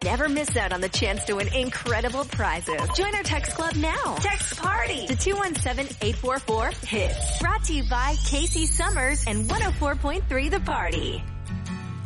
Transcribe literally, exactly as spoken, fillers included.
never miss out on the chance to win incredible prizes. Join our text club now. Text PARTY to two one seven, eight four four, HITS. Brought to you by Casey Summers and one oh four point three The Party.